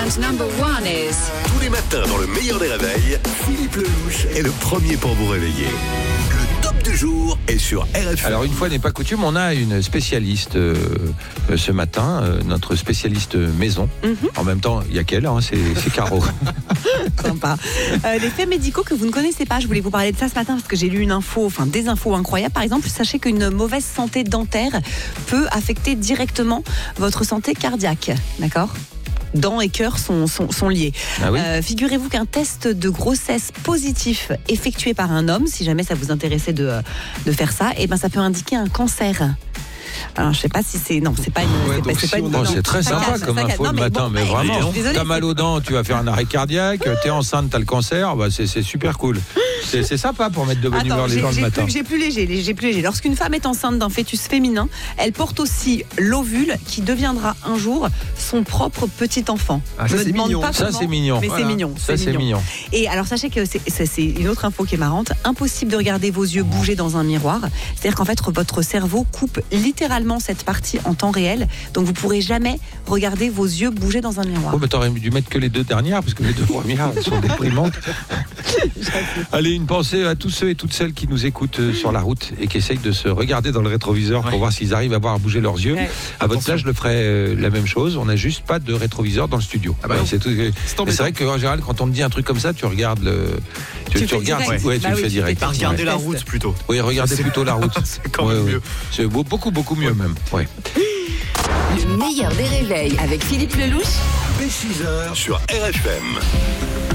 And number 1 is... Tous les matins dans le meilleur des réveils, Philippe Lelouch est le premier pour vous réveiller. Le top du jour est sur RFM. Alors une fois n'est pas coutume, on a une spécialiste ce matin, notre spécialiste maison. En même temps, il y a qu'elle, hein, c'est Caro. Sympa. Les faits médicaux que vous ne connaissez pas, je voulais vous parler de ça ce matin parce que j'ai lu des infos incroyables. Par exemple, sachez qu'une mauvaise santé dentaire peut affecter directement votre santé cardiaque. D'accord ? Dents et cœur sont liés. Ah oui. Figurez-vous qu'un test de grossesse positif effectué par un homme, si jamais ça vous intéressait de faire ça, ça peut indiquer un cancer. Alors, je sais pas si c'est... Non, c'est pas une... C'est très sympa comme info le matin, mais vraiment, t'as mal aux dents, tu vas faire un arrêt cardiaque, t'es enceinte, t'as le cancer, c'est super cool. C'est sympa pour mettre de bonne humeur les gens le matin. J'ai plus léger. Lorsqu'une femme est enceinte d'un fœtus féminin, elle porte aussi l'ovule qui deviendra un jour son propre petit enfant. Ah, ça, c'est mignon. Ça, c'est mignon. Mais voilà. c'est mignon. Et alors, sachez que c'est une autre info qui est marrante. Impossible de regarder vos yeux bouger dans un miroir. C'est-à-dire qu'en fait, votre cerveau coupe littéralement cette partie en temps réel. Donc, vous pourrez jamais regarder vos yeux bouger dans un miroir. Oh, mais t'aurais dû mettre que les deux dernières, parce que les deux premières, elles sont déprimantes. Allez, une pensée à tous ceux et toutes celles qui nous écoutent sur la route et qui essayent de se regarder dans le rétroviseur pour voir s'ils arrivent à voir bouger leurs yeux. Ouais. À votre place, je le ferais la même chose. On n'a juste pas de rétroviseur dans le studio. C'est tout. Mais c'est vrai qu'en général, quand on te dit un truc comme ça, tu regardes le. Tu regardes. Direct. Ouais, tu le fais direct. T'as regardé la route plutôt. Oui, regardez plutôt la route. C'est quand même mieux. C'est beaucoup mieux même. Ouais. Le meilleur des réveils avec Philippe Lelouch. Dès 6h sur RFM.